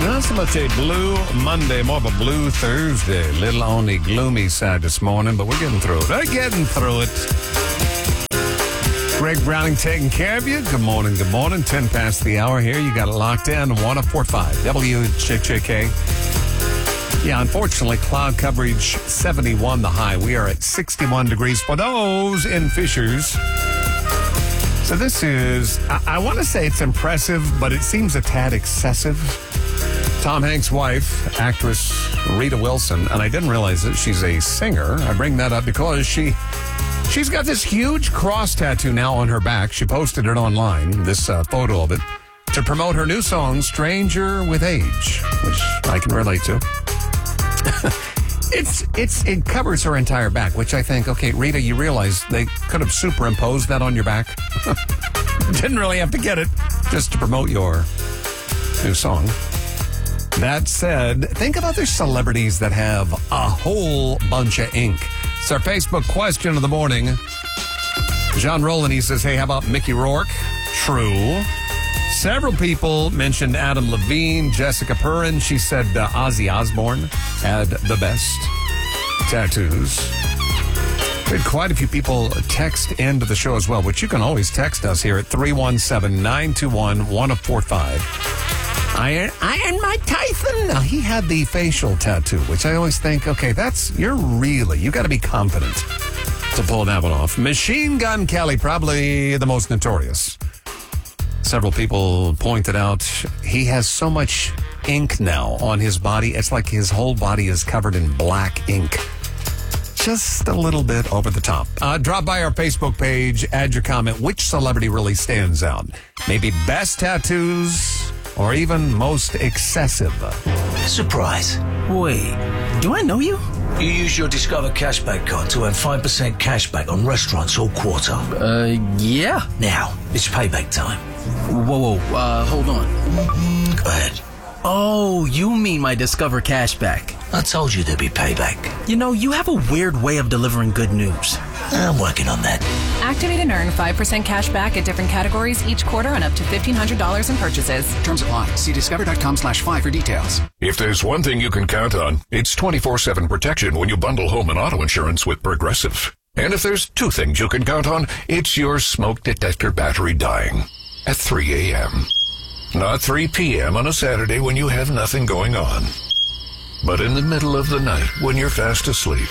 Not so much a blue Monday, more of a blue Thursday. A little on the gloomy side this morning, but we're getting through it. We're getting through it. Greg Browning taking care of you. Good morning, good morning. 10 past the hour here. You got it locked in. 104.5 WJJK. Yeah, unfortunately, cloud coverage 71 the high. We are at 61 degrees for those in Fishers. So this is, I want to say it's impressive, but it seems a tad excessive. Tom Hanks' wife, actress Rita Wilson, and I didn't realize that she's a singer. I bring that up because she's got this huge cross tattoo now on her back. She posted it online, this photo of it, to promote her new song, Stranger with Age, which I can relate to. It covers her entire back, which I think, okay, Rita, you realize they could have superimposed that on your back. Didn't really have to get it just to promote your new song. That said, think of other celebrities that have a whole bunch of ink. It's our Facebook question of the morning. John Rowland, he says, hey, how about Mickey Rourke? True. Several people mentioned Adam Levine, Jessica Perrin. She said Ozzy Osbourne had the best tattoos. We had quite a few people text into the show as well, which you can always text us here at 317-921-1045. Iron Mike Tyson. Now, he had the facial tattoo, which I always think, okay, you got to be confident to pull that one off. Machine Gun Kelly, probably the most notorious. Several people pointed out he has so much ink now on his body. It's like his whole body is covered in black ink. Just a little bit over the top. Drop by our Facebook page, add your comment. Which celebrity really stands out? Maybe best tattoos or even most excessive? Surprise. Wait, do I know you? You use your Discover Cashback card to earn 5% cashback on restaurants all quarter. Yeah. Now, it's payback time. Whoa, hold on. Go ahead. Oh, you mean my Discover Cashback. I told you there'd be payback. You know, you have a weird way of delivering good news. I'm working on that. Activate and earn 5% cash back at different categories each quarter on up to $1,500 in purchases. Terms apply. See discover.com/5 for details. If there's one thing you can count on, it's 24/7 protection when you bundle home and auto insurance with Progressive. And if there's two things you can count on, it's your smoke detector battery dying at 3 a.m. Not 3 p.m. on a Saturday when you have nothing going on, but in the middle of the night when you're fast asleep.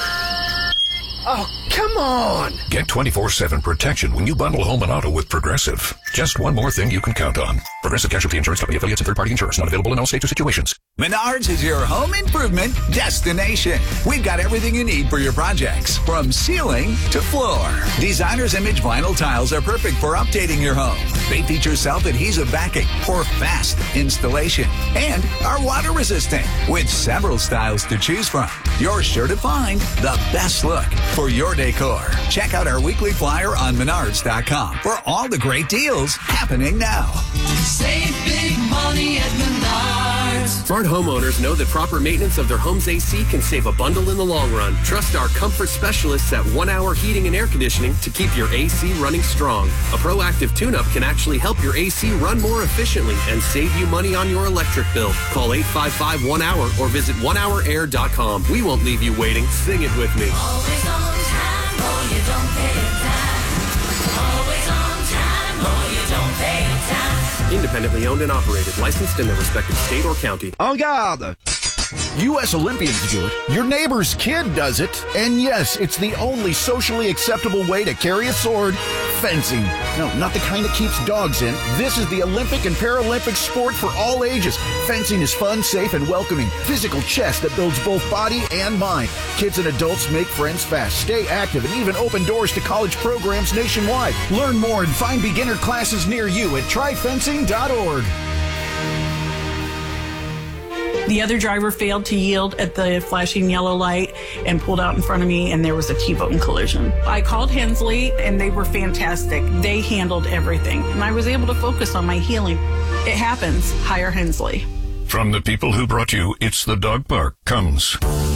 Oh, come on! Get 24/7 protection when you bundle home and auto with Progressive. Just one more thing you can count on. Progressive Casualty Insurance Company, affiliates, and third-party insurance. Not available in all states or situations. Menards is your home improvement destination. We've got everything you need for your projects, from ceiling to floor. Designer's Image vinyl tiles are perfect for updating your home. They feature self-adhesive backing for fast installation and are water resistant with several styles to choose from. You're sure to find the best look for your decor. Check out our weekly flyer on Menards.com for all the great deals happening now. Save big money at Menards. Smart homeowners know that proper maintenance of their home's AC can save a bundle in the long run. Trust our comfort specialists at 1 Hour Heating and Air Conditioning to keep your AC running strong. A proactive tune-up can actually help your AC run more efficiently and save you money on your electric bill. Call 855-1-HOUR or visit onehourair.com. We won't leave you waiting. Sing it with me. Always on time, or you don't pay time. Always on time, or you don't pay time. Independently owned and operated, licensed in their respective state or county. En garde! U.S. Olympians do it, your neighbor's kid does it, and yes, it's the only socially acceptable way to carry a sword, fencing. No, not the kind that keeps dogs in. This is the Olympic and Paralympic sport for all ages. Fencing is fun, safe, and welcoming. Physical chess that builds both body and mind. Kids and adults make friends fast, stay active, and even open doors to college programs nationwide. Learn more and find beginner classes near you at tryfencing.org. The other driver failed to yield at the flashing yellow light and pulled out in front of me, and there was a T-bone collision. I called Hensley, and they were fantastic. They handled everything, and I was able to focus on my healing. It happens. Hire Hensley. From the people who brought you It's the Dog Park comes